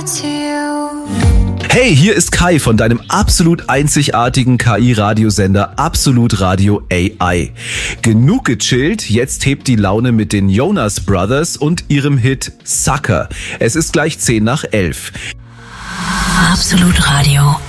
to you. Hey, hier ist Kai von deinem absolut einzigartigen KI-Radiosender Absolut Radio AI. Genug gechillt, jetzt hebt die Laune mit den Jonas Brothers und ihrem Hit Sucker. Es ist gleich 10 nach 11. Absolut Radio.